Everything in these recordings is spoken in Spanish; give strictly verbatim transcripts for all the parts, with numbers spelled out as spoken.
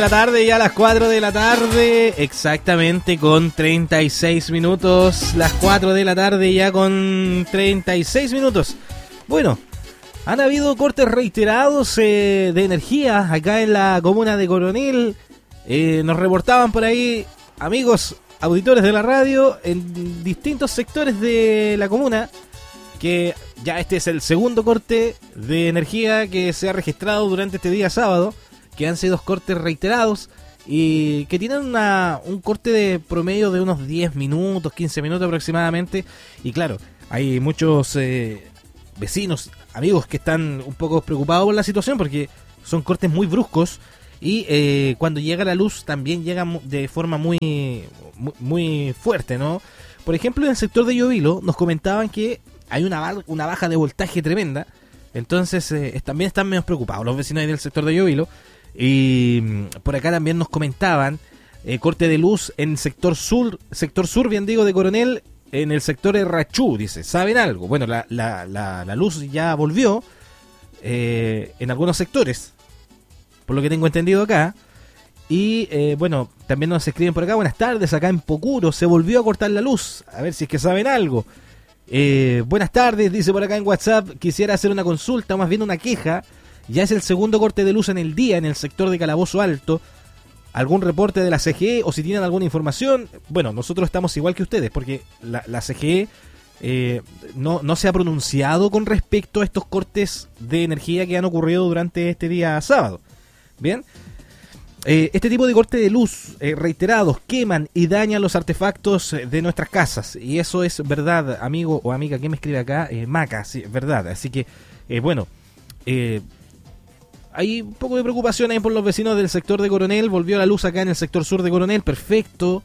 de la tarde, ya a las cuatro de la tarde, exactamente con treinta y seis minutos. Las cuatro de la tarde ya con treinta y seis minutos. Bueno, han habido cortes reiterados eh, de energía acá en la comuna de Coronel. Eh, nos reportaban por ahí amigos auditores de la radio en distintos sectores de la comuna que ya este es el segundo corte de energía que se ha registrado durante este día sábado, que han sido cortes reiterados y que tienen una, un corte de promedio de unos diez minutos, quince minutos aproximadamente. Y claro, hay muchos eh, vecinos, amigos que están un poco preocupados por la situación porque son cortes muy bruscos y eh, cuando llega la luz también llega de forma muy, muy, muy fuerte, ¿no? Por ejemplo, en el sector de Llovilo nos comentaban que hay una, una baja de voltaje tremenda, entonces eh, también están menos preocupados los vecinos del sector de Llovilo. Y por acá también nos comentaban eh, corte de luz en el sector sur, sector sur, bien digo, de Coronel, en el sector de Rachú, dice, ¿saben algo? Bueno, la, la, la, la luz ya volvió eh, en algunos sectores, por lo que tengo entendido acá. Y eh, bueno, también nos escriben por acá, buenas tardes, acá en Pocuro se volvió a cortar la luz, a ver si es que saben algo. Eh, buenas tardes, dice por acá en WhatsApp, quisiera hacer una consulta, o más bien una queja. Ya es el segundo corte de luz en el día en el sector de Calabozo Alto. ¿Algún reporte de la C G E o si tienen alguna información? Bueno, nosotros estamos igual que ustedes porque la, la C G E eh, no, no se ha pronunciado con respecto a estos cortes de energía que han ocurrido durante este día sábado. Bien, eh, este tipo de corte de luz eh, reiterados queman y dañan los artefactos de nuestras casas. Y eso es verdad, amigo o amiga que me escribe acá, eh, Maca, sí, es verdad. Así que, eh, bueno, eh, hay un poco de preocupación ahí por los vecinos del sector de Coronel. Volvió la luz acá en el sector sur de Coronel, perfecto.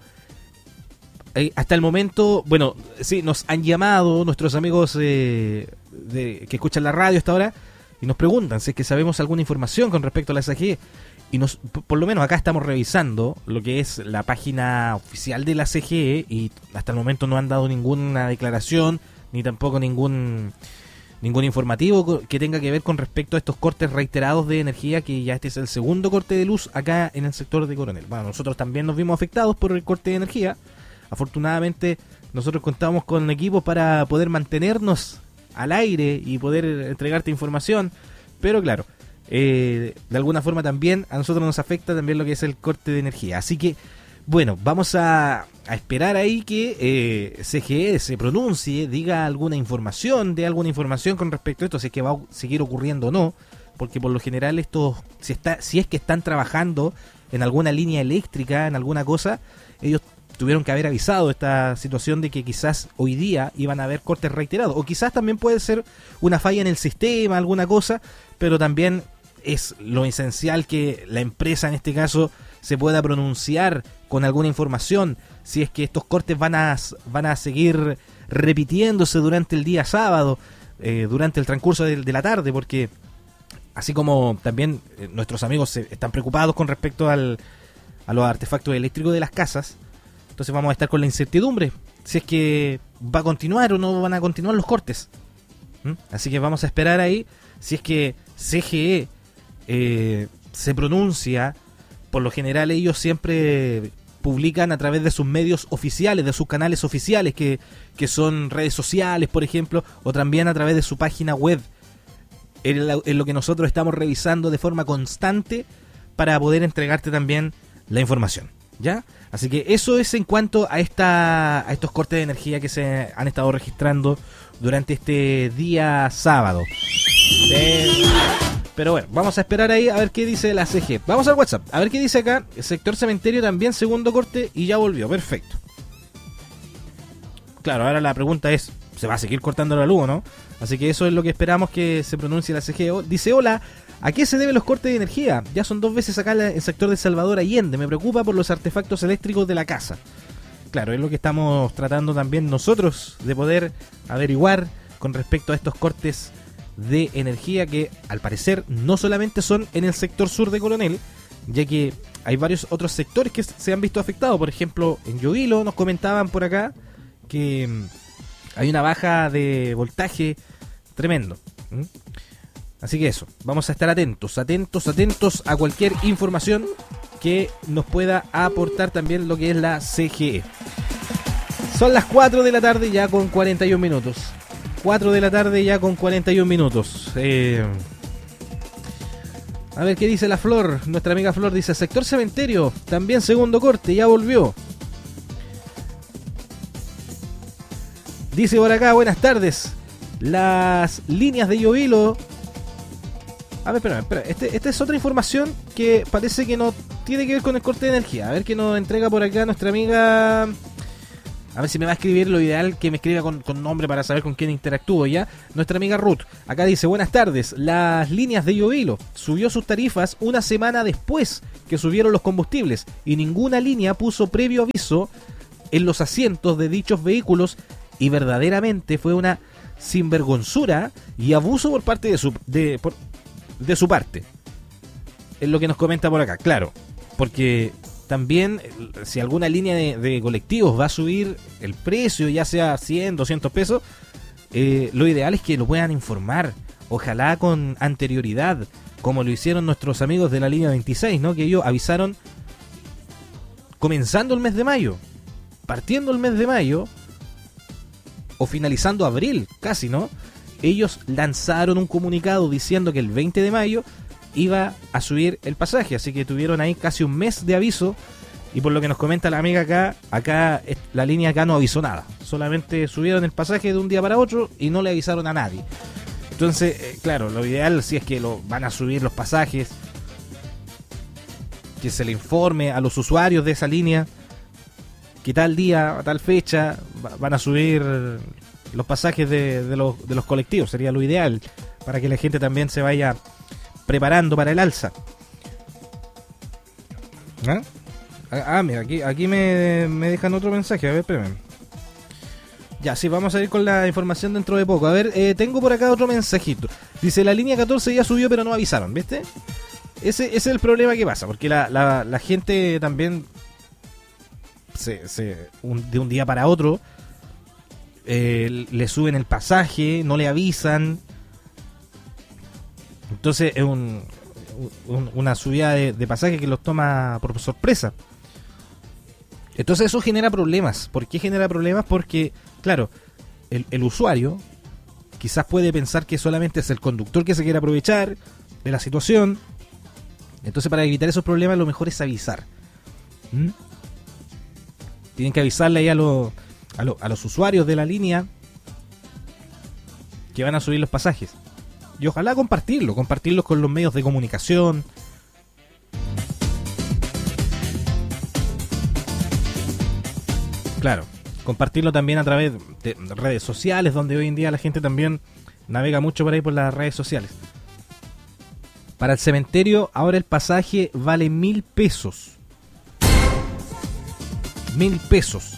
Eh, hasta el momento, bueno, sí, nos han llamado nuestros amigos eh, de, que escuchan la radio hasta ahora y nos preguntan si es que sabemos alguna información con respecto a la C G E. Y nos, por lo menos acá estamos revisando lo que es la página oficial de la C G E y hasta el momento no han dado ninguna declaración ni tampoco ningún ningún informativo que tenga que ver con respecto a estos cortes reiterados de energía, que ya este es el segundo corte de luz acá en el sector de Coronel. Bueno, nosotros también nos vimos afectados por el corte de energía. Afortunadamente nosotros contamos con equipos para poder mantenernos al aire y poder entregarte información, pero claro, eh, de alguna forma también a nosotros nos afecta también lo que es el corte de energía. Así que bueno, vamos a, a esperar ahí que eh, C G E se pronuncie, diga alguna información, dé alguna información con respecto a esto, si es que va a seguir ocurriendo o no, porque por lo general esto, si, está, si es que están trabajando en alguna línea eléctrica, en alguna cosa, ellos tuvieron que haber avisado esta situación de que quizás hoy día iban a haber cortes reiterados, o quizás también puede ser una falla en el sistema, alguna cosa, pero también es lo esencial que la empresa en este caso se pueda pronunciar con alguna información si es que estos cortes van a, van a seguir repitiéndose durante el día sábado, eh, durante el transcurso de, de la tarde, porque así como también eh, nuestros amigos se, están preocupados con respecto al, a los artefactos eléctricos de las casas, entonces vamos a estar con la incertidumbre si es que va a continuar o no van a continuar los cortes. ¿Mm? Así que vamos a esperar ahí si es que C G E eh, se pronuncia. Por lo general ellos siempre publican a través de sus medios oficiales, de sus canales oficiales, que, que son redes sociales, por ejemplo, o también a través de su página web, en, la, en lo que nosotros estamos revisando de forma constante para poder entregarte también la información, ¿ya? Así que eso es en cuanto a esta a estos cortes de energía que se han estado registrando durante este día sábado. Sí. Pero bueno, vamos a esperar ahí a ver qué dice la C G. Vamos al WhatsApp, a ver qué dice acá. El sector cementerio también, segundo corte y ya volvió, perfecto. Claro, ahora la pregunta es, ¿se va a seguir cortando la luz o no? Así que eso es lo que esperamos que se pronuncie la C G. Dice, hola, ¿a qué se deben los cortes de energía? Ya son dos veces acá en el sector de Salvador Allende. Me preocupa por los artefactos eléctricos de la casa. Claro, es lo que estamos tratando también nosotros de poder averiguar con respecto a estos cortes de energía que al parecer no solamente son en el sector sur de Coronel, ya que hay varios otros sectores que se han visto afectados. Por ejemplo, en Llovilo nos comentaban por acá que hay una baja de voltaje tremendo. ¿Mm? Así que eso, vamos a estar atentos, atentos, atentos a cualquier información que nos pueda aportar también lo que es la C G E. Son las cuatro de la tarde ya con cuarenta y un minutos. cuatro de la tarde ya con cuarenta y un minutos. Eh, a ver qué dice la Flor. Nuestra amiga Flor dice: sector cementerio, también segundo corte, ya volvió. Dice por acá: buenas tardes. Las líneas de Llovilo. A ver, espera, espera. Este, esta es otra información que parece que no tiene que ver con el corte de energía. A ver qué nos entrega por acá nuestra amiga. A ver si me va a escribir, lo ideal que me escriba con, con nombre para saber con quién interactúo ya. Nuestra amiga Ruth. Acá dice: buenas tardes. Las líneas de Llovilo subió sus tarifas una semana después que subieron los combustibles. Y ninguna línea puso previo aviso en los asientos de dichos vehículos. Y verdaderamente fue una sinvergonzura y abuso por parte de su de, por, de su parte. Es lo que nos comenta por acá, claro, porque también si alguna línea de, de colectivos va a subir el precio, ya sea cien, doscientos pesos, eh, lo ideal es que lo puedan informar, ojalá con anterioridad, como lo hicieron nuestros amigos de la línea veintiséis, ¿no? Que ellos avisaron comenzando el mes de mayo, partiendo el mes de mayo, o finalizando abril, casi, ¿no? Ellos lanzaron un comunicado diciendo que el veinte de mayo iba a subir el pasaje, así que tuvieron ahí casi un mes de aviso. Y por lo que nos comenta la amiga acá, acá la línea acá no avisó nada, solamente subieron el pasaje de un día para otro y no le avisaron a nadie. Entonces, eh, claro, lo ideal si es que lo van a subir los pasajes, que se le informe a los usuarios de esa línea que tal día, a tal fecha, van a subir los pasajes de, de, los, de los colectivos. Sería lo ideal para que la gente también se vaya preparando para el alza. ¿Ah? Ah, mira, aquí, aquí me, me dejan otro mensaje. A ver, espérame. Ya, sí, vamos a ir con la información dentro de poco. A ver, eh, tengo por acá otro mensajito. Dice: la línea catorce ya subió, pero no avisaron, ¿viste? Ese, ese es el problema que pasa, porque la, la, la gente también... Se, se, un, de un día para otro eh, le suben el pasaje, no le avisan, entonces es un, un, una subida de, de pasaje que los toma por sorpresa. Entonces eso genera problemas. ¿Por qué genera problemas? Porque, claro, el, el usuario quizás puede pensar que solamente es el conductor que se quiere aprovechar de la situación. Entonces, para evitar esos problemas, lo mejor es avisar. ¿Mm? Tienen que avisarle ahí a, lo, a, lo, a los usuarios de la línea que van a subir los pasajes. Y ojalá compartirlo, compartirlos con los medios de comunicación. Claro, compartirlo también a través de redes sociales, donde hoy en día la gente también navega mucho por ahí por las redes sociales. Para el cementerio, ahora el pasaje vale mil pesos. Mil pesos.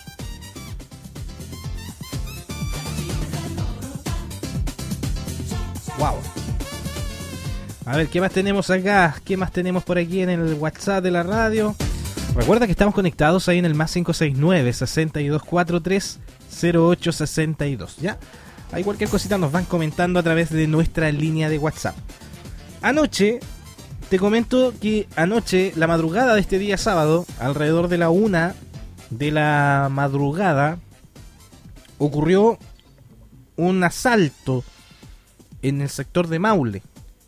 Wow. A ver, ¿qué más tenemos acá? ¿Qué más tenemos por aquí en el WhatsApp de la radio? Recuerda que estamos conectados ahí en el más cinco seis nueve, seis dos cuatro tres, cero ocho seis dos. ¿Ya? Ahí cualquier cosita nos van comentando a través de nuestra línea de WhatsApp. Anoche, te comento que anoche, la madrugada de este día sábado, alrededor de la una de la madrugada, ocurrió un asalto en el sector de Maule.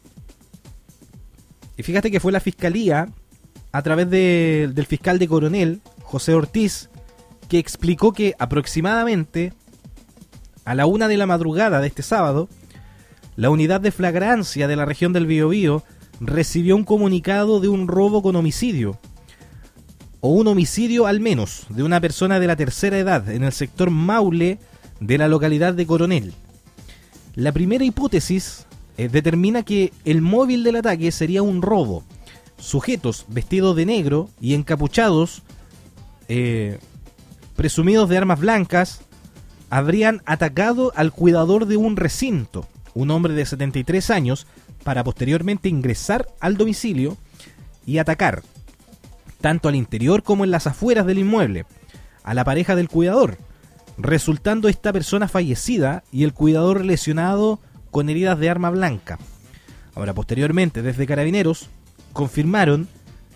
Y fíjate que fue la fiscalía, a través de, del fiscal de Coronel, José Ortiz, que explicó que aproximadamente a la una de la madrugada de este sábado, la unidad de flagrancia de la región del Biobío recibió un comunicado de un robo con homicidio, o un homicidio al menos, de una persona de la tercera edad en el sector Maule de la localidad de Coronel. La primera hipótesis eh, determina que el móvil del ataque sería un robo. Sujetos vestidos de negro y encapuchados, eh, presumidos de armas blancas, habrían atacado al cuidador de un recinto, un hombre de setenta y tres años, para posteriormente ingresar al domicilio y atacar, tanto al interior como en las afueras del inmueble, a la pareja del cuidador, resultando esta persona fallecida y el cuidador lesionado con heridas de arma blanca. Ahora, posteriormente, desde Carabineros confirmaron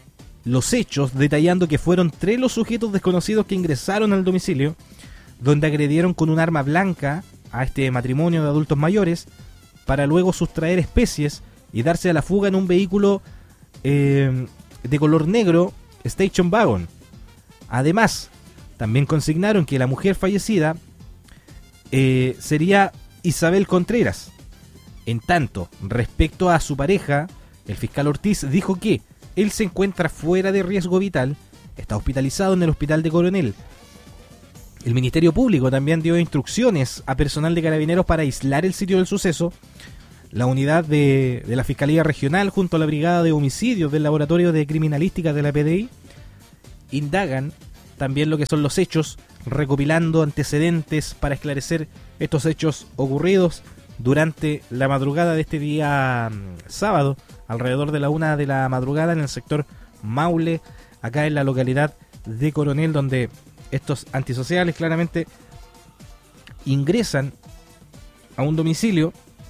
los hechos, detallando que fueron tres los sujetos desconocidos que ingresaron al domicilio, donde agredieron con un arma blanca a este matrimonio de adultos mayores, para luego sustraer especies y darse a la fuga en un vehículo eh, de color negro Station Wagon. Además, también consignaron que la mujer fallecida eh, sería Isabel Contreras. En tanto, respecto a su pareja, el fiscal Ortiz dijo que él se encuentra fuera de riesgo vital, está hospitalizado en el hospital de Coronel. El Ministerio Público también dio instrucciones a personal de Carabineros para aislar el sitio del suceso. La unidad de, de la Fiscalía Regional junto a la Brigada de Homicidios del Laboratorio de Criminalística de la P D I indagan también lo que son los hechos, recopilando antecedentes para esclarecer estos hechos ocurridos durante la madrugada de este día sábado, alrededor de la una de la madrugada, en el sector Maule, acá en la localidad de Coronel, donde estos antisociales claramente ingresan a un domicilio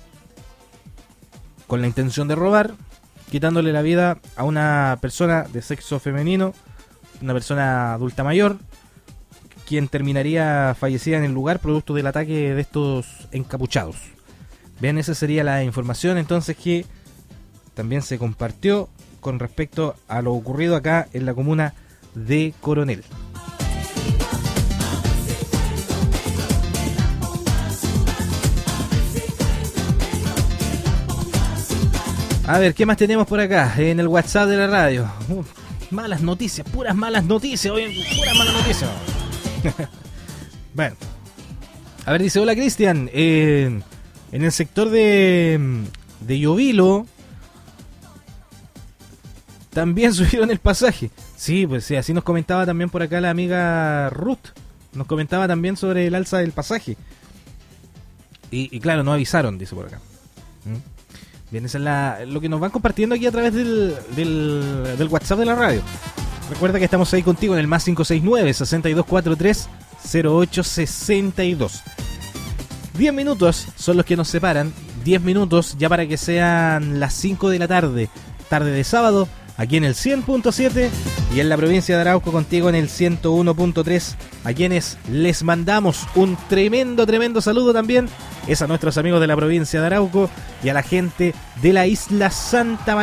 con la intención de robar, quitándole la vida a una persona de sexo femenino, una persona adulta mayor, quien terminaría fallecida en el lugar producto del ataque de estos encapuchados. Bien, esa sería la información entonces que también se compartió con respecto a lo ocurrido acá en la comuna de Coronel. A ver, ¿qué más tenemos por acá en el WhatsApp de la radio? Uh, malas noticias, puras malas noticias, hoy, puras malas noticias. Bueno, a ver, dice, hola Cristian, eh, en el sector de, de Llovilo también subieron el pasaje. Sí, pues sí, así nos comentaba también por acá la amiga Ruth, nos comentaba también sobre el alza del pasaje. Y, y claro, no avisaron, dice por acá. ¿Mm? Bien, eso es la, lo que nos van compartiendo aquí a través del, del, del WhatsApp de la radio. Recuerda que estamos ahí contigo en el más cinco seis nueve, seis dos cuatro tres, cero ocho seis dos. diez minutos son los que nos separan. diez minutos ya para que sean las cinco de la tarde. Tarde de sábado, aquí en el cien punto siete y en la provincia de Arauco contigo en el ciento uno punto tres. A quienes les mandamos un tremendo, tremendo saludo también. Es a nuestros amigos de la provincia de Arauco y a la gente de la isla Santa María.